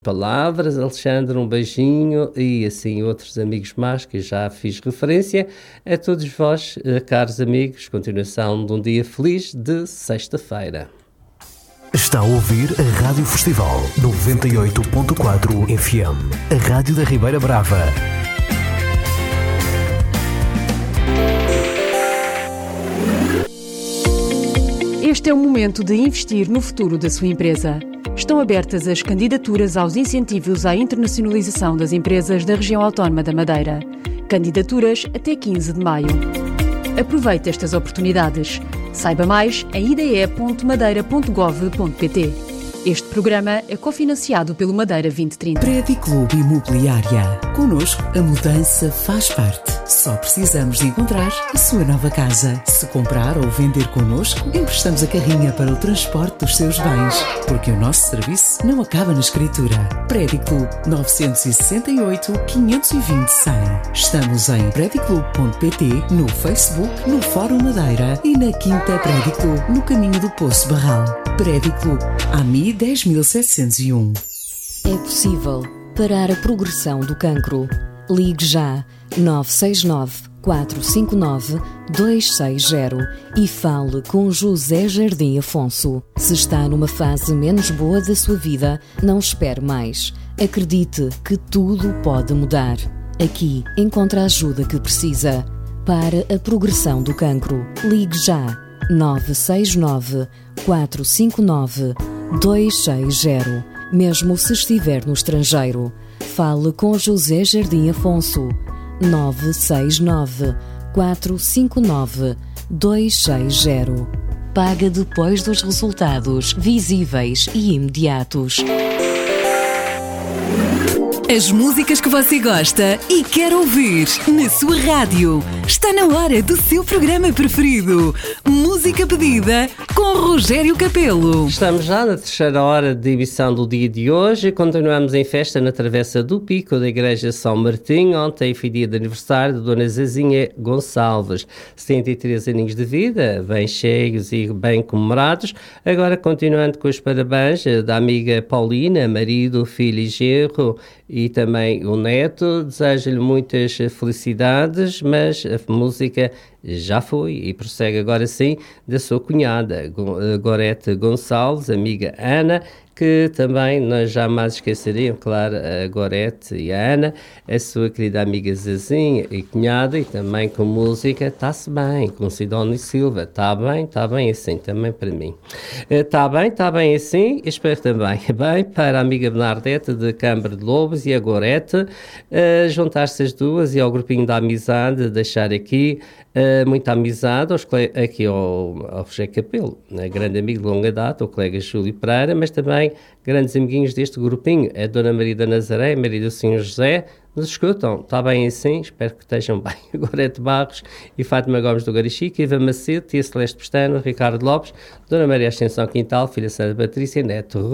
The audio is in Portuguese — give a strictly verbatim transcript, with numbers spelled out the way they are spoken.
Palavras, Alexandre, um beijinho e assim outros amigos mais que já fiz referência. A todos vós, caros amigos, continuação de um dia feliz de sexta-feira. Está a ouvir a Rádio Festival noventa e oito ponto quatro F M, a Rádio da Ribeira Brava. Este é o momento de investir no futuro da sua empresa. Estão abertas as candidaturas aos incentivos à internacionalização das empresas da região autónoma da Madeira. Candidaturas até quinze de maio. Aproveite estas oportunidades. Saiba mais em i d e ponto madeira ponto gov ponto p t. Este programa é cofinanciado pelo Madeira vinte trinta. Prédio Clube Imobiliária. Connosco, a mudança faz parte. Só precisamos de encontrar a sua nova casa. Se comprar ou vender connosco, emprestamos a carrinha para o transporte dos seus bens. Porque o nosso serviço não acaba na escritura. Prédio Clube nove seis oito, quinhentos e vinte, cem. Estamos em prédio clube ponto p t, no Facebook, no Fórum Madeira e na Quinta Prédio Clube, no caminho do Poço Barral. Prédio Clube, A M I dez mil setecentos e um. É possível parar a progressão do cancro. Ligue já nove seis nove, quatro cinco nove, dois seis zero e fale com José Jardim Afonso. Se está numa fase menos boa da sua vida, não espere mais. Acredite que tudo pode mudar. Aqui encontra a ajuda que precisa. Para a progressão do cancro, ligue já nove seis nove, quatro cinco nove, dois seis zero. Mesmo se estiver no estrangeiro, fale com José Jardim Afonso. nove seis nove, quatro cinco nove, dois seis zero. Paga depois dos resultados visíveis e imediatos. As músicas que você gosta e quer ouvir na sua rádio. Está na hora do seu programa preferido. Música pedida com Rogério Capelo. Estamos já na terceira hora de emissão do dia de hoje e continuamos em festa na Travessa do Pico da Igreja São Martinho. Ontem foi dia de aniversário de Dona Zezinha Gonçalves. setenta e três aninhos de vida, bem cheios e bem comemorados. Agora continuando com os parabéns da amiga Paulina, marido, filho e genro, e também o neto. Desejo-lhe muitas felicidades, mas a música já foi e prossegue agora sim da sua cunhada, Gorete Gonçalves, amiga Ana, que também nós jamais esqueceríamos, claro, a Gorete e a Ana, a sua querida amiga Zezinha e cunhada, e também com música, está-se bem, com Sidónio Silva, está bem, está bem assim, também para mim. Está bem, está bem assim, espero também bem para a amiga Bernadette de Câmara de Lobos e a Gorete, uh, juntar-se as duas e ao grupinho da amizade, deixar aqui Uh, muita amizade aos colegas, aqui ao, ao Rogério Capelo, né? Grande amigo de longa data, o colega Júlio Pereira, mas também grandes amiguinhos deste grupinho, a Dona Maria da Nazaré, Maria do Senhor José, nos escutam, está bem assim, espero que estejam bem. Gorete Barros e Fátima Gomes do Garichique, Iva Macedo, Tia Celeste Pestano, Ricardo Lopes, Dona Maria Ascensão Quintal, Filha Santa Patrícia, Neto